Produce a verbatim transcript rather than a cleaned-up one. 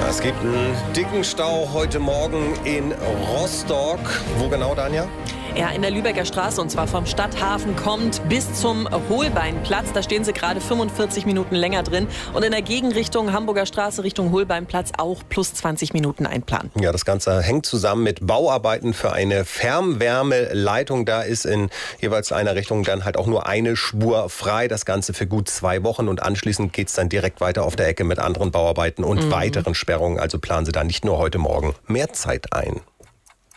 Es gibt einen dicken Stau heute Morgen in Rostock. Wo genau, Danja? Ja, in der Lübecker Straße, und zwar vom Stadthafen kommt bis zum Holbeinplatz. Da stehen sie gerade fünfundvierzig Minuten länger drin. Und in der Gegenrichtung Hamburger Straße Richtung Holbeinplatz auch plus zwanzig Minuten einplanen. Ja, das Ganze hängt zusammen mit Bauarbeiten für eine Fernwärmeleitung. Da ist in jeweils einer Richtung dann halt auch nur eine Spur frei. Das Ganze für gut zwei Wochen. Und anschließend geht es dann direkt weiter auf der Ecke mit anderen Bauarbeiten und mhm. weiteren Sperrungen. Also planen Sie da nicht nur heute Morgen mehr Zeit ein.